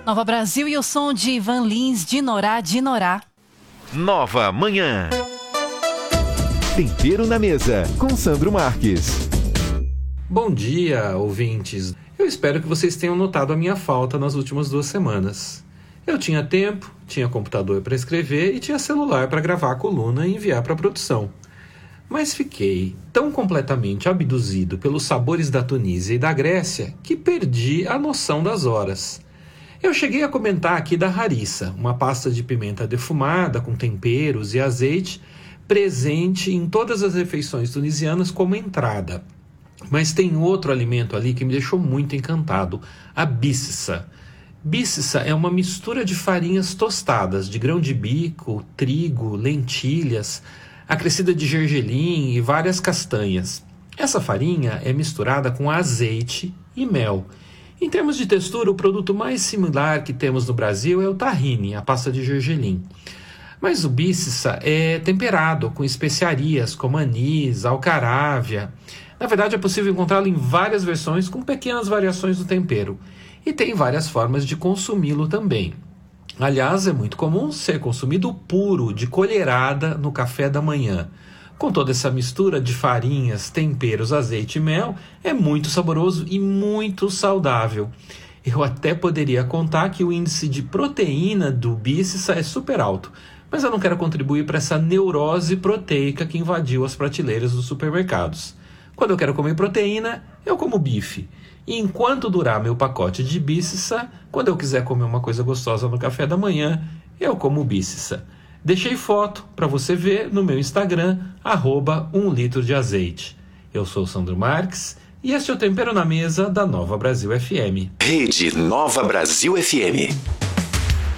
Nova Brasil e o som de Ivan Lins, Dinorá, Dinorá. Nova Manhã. Tempero na Mesa, com Sandro Marques. Bom dia, ouvintes. Eu espero que vocês tenham notado a minha falta nas últimas 2 semanas. Eu tinha tempo, tinha computador para escrever e tinha celular para gravar a coluna e enviar para a produção. Mas fiquei tão completamente abduzido pelos sabores da Tunísia e da Grécia que perdi a noção das horas. Eu cheguei a comentar aqui da harissa, uma pasta de pimenta defumada com temperos e azeite, presente em todas as refeições tunisianas como entrada. Mas tem outro alimento ali que me deixou muito encantado, a bississa. Bississa é uma mistura de farinhas tostadas, de grão de bico, trigo, lentilhas, acrescida de gergelim e várias castanhas. Essa farinha é misturada com azeite e mel. Em termos de textura, o produto mais similar que temos no Brasil é o tahine, a pasta de gergelim. Mas o bississa é temperado com especiarias como anis, alcarávia. Na verdade, é possível encontrá-lo em várias versões com pequenas variações do tempero. E tem várias formas de consumi-lo também. Aliás, é muito comum ser consumido puro, de colherada, no café da manhã. Com toda essa mistura de farinhas, temperos, azeite e mel, é muito saboroso e muito saudável. Eu até poderia contar que o índice de proteína do bississa é super alto, mas eu não quero contribuir para essa neurose proteica que invadiu as prateleiras dos supermercados. Quando eu quero comer proteína, eu como bife. E enquanto durar meu pacote de bississa, quando eu quiser comer uma coisa gostosa no café da manhã, eu como bississa. Deixei foto para você ver no meu Instagram, @1 litro de azeite. Eu sou o Sandro Marques e este é o Tempero na Mesa da Nova Brasil FM. Rede Nova Brasil FM.